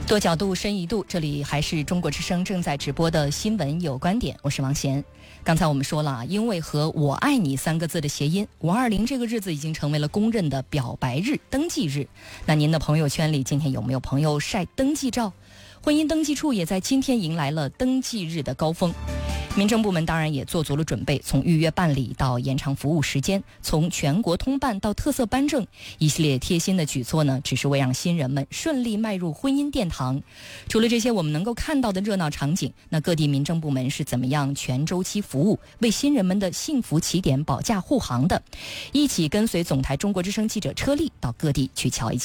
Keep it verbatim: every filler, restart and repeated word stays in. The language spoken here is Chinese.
多角度深一度，这里还是中国之声正在直播的新闻有观点，我是王贤。刚才我们说了，因为和我爱你三个字的谐音，五二零这个日子已经成为了公认的表白日、登记日。那您的朋友圈里今天有没有朋友晒登记照？婚姻登记处也在今天迎来了登记日的高峰。民政部门当然也做足了准备，从预约办理到延长服务时间，从全国通办到特色颁证，一系列贴心的举措呢，只是为让新人们顺利迈入婚姻殿堂。除了这些我们能够看到的热闹场景，那各地民政部门是怎么样全周期服务，为新人们的幸福起点保驾护航的？一起跟随总台中国之声记者车丽到各地去瞧一瞧。